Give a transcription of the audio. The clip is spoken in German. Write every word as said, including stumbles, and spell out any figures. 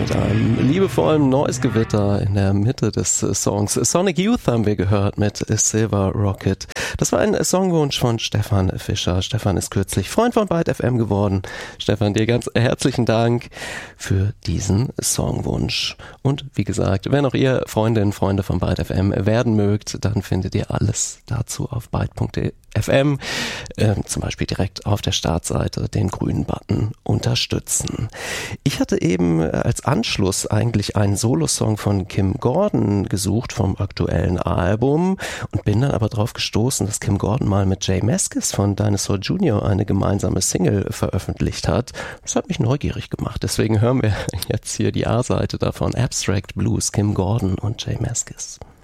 mit einem liebevollen Noise-Gewitter in der Mitte des Songs. Sonic Youth haben wir gehört mit Silver Rocket. Das war ein Songwunsch von Stefan Fischer. Stefan ist kürzlich Freund von Byte F M geworden. Stefan, dir ganz herzlichen Dank für diesen Songwunsch. Und wie gesagt, wenn auch ihr Freundinnen und Freunde von Byte F M werden mögt, dann findet ihr alles dazu auf byte punkt f m, äh, zum Beispiel direkt auf der Startseite den grünen Button unterstützen. Ich hatte eben als Anschluss eigentlich einen Solosong von Kim Gordon gesucht vom aktuellen Album und bin dann aber darauf gestoßen, dass Kim Gordon mal mit J Mascis von Dinosaur Junior eine gemeinsame Single veröffentlicht hat. Das hat mich neugierig gemacht, deswegen hören wir jetzt hier die A-Seite davon, Abstract Blues, Kim Gordon und J Mascis.